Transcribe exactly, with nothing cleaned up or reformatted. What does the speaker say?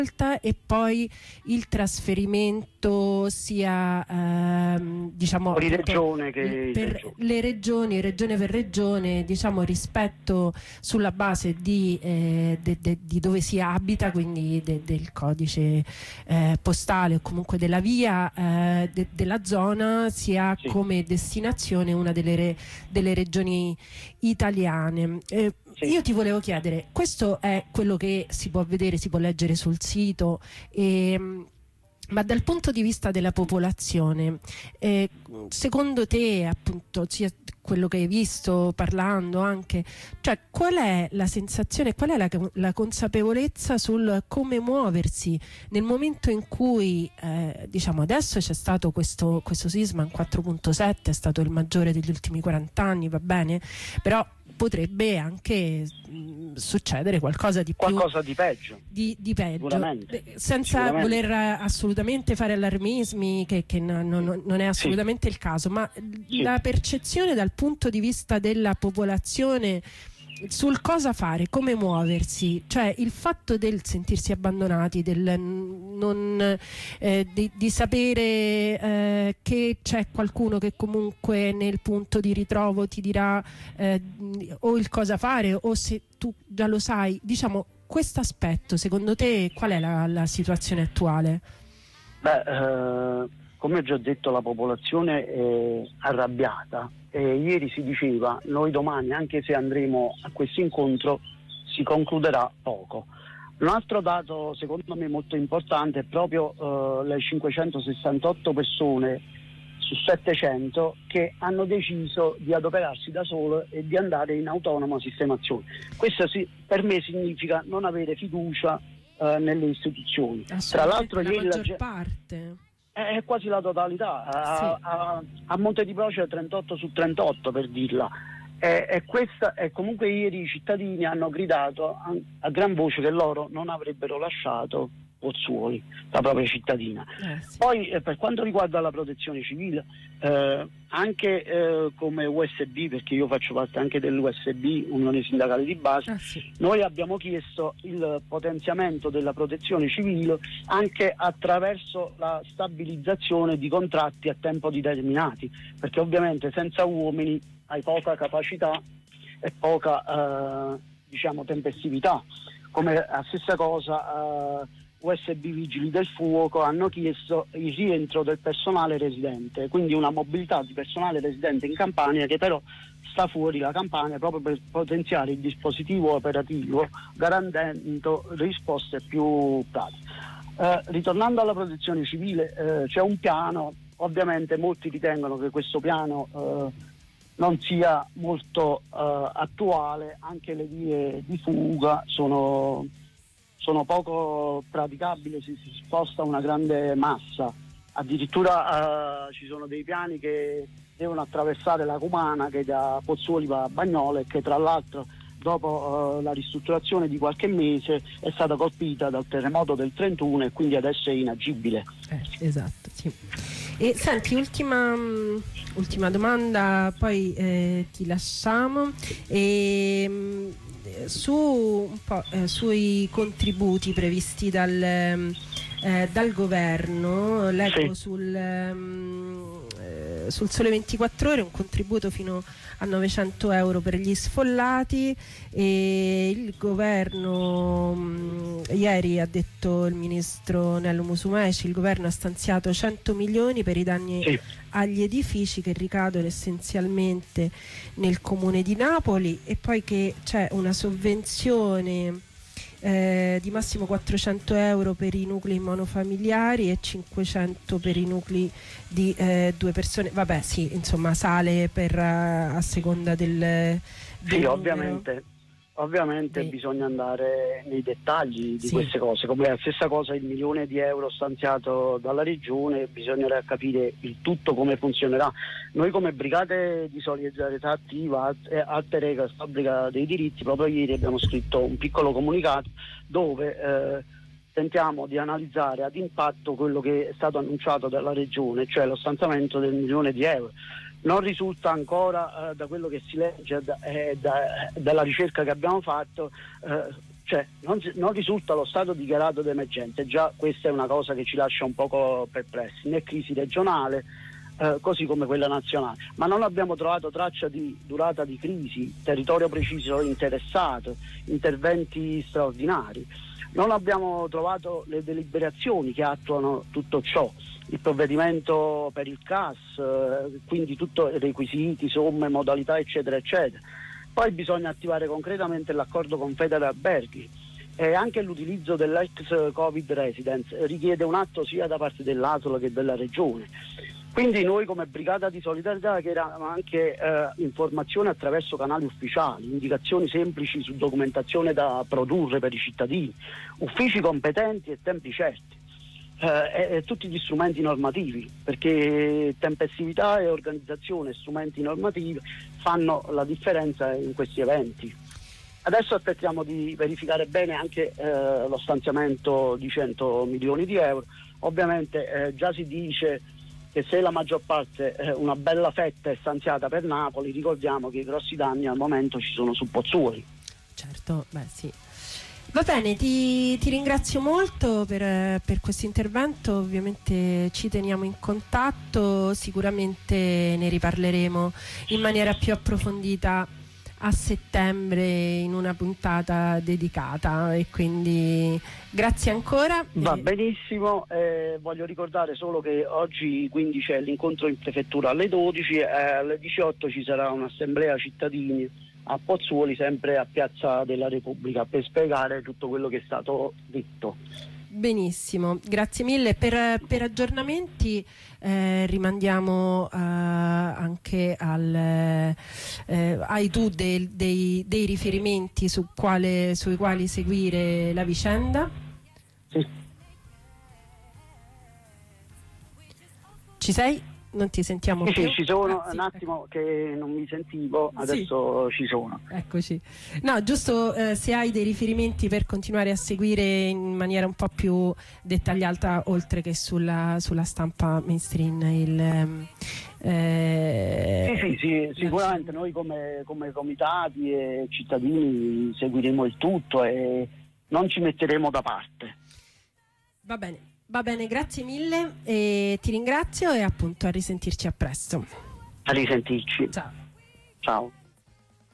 e poi il trasferimento sia ehm, diciamo per, appunto, regione che per regione. le regioni, regione per regione, diciamo rispetto sulla base di, eh, de, de, di dove si abita, quindi de, del codice eh, postale o comunque della via eh, de, della zona, si ha Sì. come destinazione una delle, re, delle regioni italiane. Eh, Sì. Io ti volevo chiedere, questo è quello che si può vedere, si può leggere sul sito, e, ma dal punto di vista della popolazione, eh, secondo te, appunto, sia quello che hai visto parlando anche, cioè qual è la sensazione, qual è la, la consapevolezza sul come muoversi nel momento in cui eh, diciamo adesso c'è stato questo, questo sisma in quattro virgola sette, è stato il maggiore degli ultimi quaranta anni, va bene, però potrebbe anche mh, succedere qualcosa di più, qualcosa di peggio, di, di peggio, sicuramente. senza sicuramente. voler assolutamente fare allarmismi, che, che no, no, non è assolutamente sì. il caso, ma sì. la percezione dal punto di vista della popolazione sul cosa fare, come muoversi, cioè il fatto del sentirsi abbandonati, del non, eh, di, di sapere eh, che c'è qualcuno che comunque nel punto di ritrovo ti dirà eh, o il cosa fare, o se tu già lo sai, diciamo, questo aspetto, secondo te qual è la, la situazione attuale? Beh, eh, come ho già detto, la popolazione è arrabbiata. E ieri si diceva, noi domani, anche se andremo a questo incontro, si concluderà poco. Un altro dato secondo me molto importante è proprio uh, le cinquecentosessantotto persone su settecento che hanno deciso di adoperarsi da sole e di andare in autonoma sistemazione. Questo sì, per me significa non avere fiducia uh, nelle istituzioni. Tra l'altro la ieri maggior la... parte è quasi la totalità, a, sì. a, a Monte di Pro c'è trentotto su trentotto, per dirla, e, e, questa, e comunque ieri i cittadini hanno gridato a, a gran voce che loro non avrebbero lasciato Pozzuoli, la propria cittadina. Eh, sì. Poi eh, per quanto riguarda la protezione civile, eh, anche eh, come U S B, perché io faccio parte anche dell'U S B, Unione Sindacale di Base, ah, sì. noi abbiamo chiesto il potenziamento della protezione civile anche attraverso la stabilizzazione di contratti a tempo determinati, perché ovviamente senza uomini hai poca capacità e poca eh, diciamo tempestività. Come la stessa cosa eh, U S B Vigili del Fuoco hanno chiesto il rientro del personale residente, quindi una mobilità di personale residente in Campania che però sta fuori la Campania proprio per potenziare il dispositivo operativo, garantendo risposte più pratiche. Eh, ritornando alla protezione civile, eh, c'è un piano, ovviamente molti ritengono che questo piano eh, non sia molto eh, attuale, anche le vie di fuga sono, sono poco praticabili, si, si sposta una grande massa, addirittura eh, ci sono dei piani che devono attraversare la Cumana che da Pozzuoli va a Bagnolo e che tra l'altro dopo uh, la ristrutturazione di qualche mese è stata colpita dal terremoto del trentuno e quindi adesso è inagibile. Eh, esatto, sì. E senti, ultima, um, ultima domanda, poi eh, ti lasciamo. E, um, su un po' eh, sui contributi previsti dal, eh, dal governo, leggo sì. sul, um, eh, sul Sole ventiquattro Ore un contributo fino a novecento euro per gli sfollati, e il governo mh, ieri ha detto il ministro Nello Musumeci, il governo ha stanziato cento milioni per i danni sì. agli edifici che ricadono essenzialmente nel comune di Napoli, e poi che c'è una sovvenzione Eh, di massimo quattrocento euro per i nuclei monofamiliari e cinquecento per i nuclei di eh, due persone. Vabbè, sì, insomma, sale per uh, a seconda del, del sì, ovviamente, ovviamente sì. bisogna andare nei dettagli di sì. queste cose, come la stessa cosa il milione di euro stanziato dalla regione, bisognerà capire il tutto come funzionerà. Noi come Brigate di Solidarietà Attiva, Alter Egas, Fabbrica dei Diritti, proprio ieri abbiamo scritto un piccolo comunicato dove eh, tentiamo di analizzare ad impatto quello che è stato annunciato dalla regione, cioè lo stanziamento del milione di euro. Non risulta ancora eh, da quello che si legge, da, eh, da, dalla ricerca che abbiamo fatto, eh, cioè non, non risulta lo stato dichiarato d'emergenza, già questa è una cosa che ci lascia un poco perplessi, né crisi regionale eh, così come quella nazionale, ma non abbiamo trovato traccia di durata di crisi, territorio preciso interessato, interventi straordinari, non abbiamo trovato le deliberazioni che attuano tutto ciò, il provvedimento per il C A S, eh, quindi tutto requisiti, somme, modalità eccetera eccetera. Poi bisogna attivare concretamente l'accordo con Federalberghi e anche l'utilizzo dell'ex Covid Residence richiede un atto sia da parte dell'A S L che della Regione. Quindi noi come Brigata di Solidarietà chiediamo anche eh, informazioni attraverso canali ufficiali, indicazioni semplici su documentazione da produrre per i cittadini, uffici competenti e tempi certi. Eh, e, e tutti gli strumenti normativi, perché tempestività e organizzazione, strumenti normativi fanno la differenza in questi eventi. Adesso aspettiamo di verificare bene anche eh, lo stanziamento di cento milioni di euro. Ovviamente eh, già si dice che se la maggior parte, eh, una bella fetta è stanziata per Napoli, ricordiamo che i grossi danni al momento ci sono su Pozzuoli. Certo, beh sì. Va bene, ti, ti ringrazio molto per, per questo intervento, ovviamente ci teniamo in contatto, sicuramente ne riparleremo in maniera più approfondita a settembre in una puntata dedicata e quindi grazie ancora. Va benissimo, eh, voglio ricordare solo che oggi quindi c'è l'incontro in prefettura alle dodici e alle diciotto ci sarà un'assemblea cittadini a Pozzuoli, sempre a Piazza della Repubblica, per spiegare tutto quello che è stato detto. Benissimo, grazie mille. Per, per aggiornamenti eh, rimandiamo eh, anche al, eh, hai tu dei, dei, dei riferimenti su quale, sui quali seguire la vicenda? Sì. Ci sei? Non ti sentiamo sì, più? Sì, ci sono, ah, sì, un attimo che non mi sentivo, adesso sì. Ci sono. Eccoci. No, giusto eh, se hai dei riferimenti per continuare a seguire in maniera un po' più dettagliata, oltre che sulla, sulla stampa mainstream. Il, eh, sì, sì, sì, sicuramente noi come, come comitati e cittadini seguiremo il tutto e non ci metteremo da parte. Va bene. Va bene, grazie mille e ti ringrazio e appunto a risentirci a presto. A risentirci. Ciao. Ciao.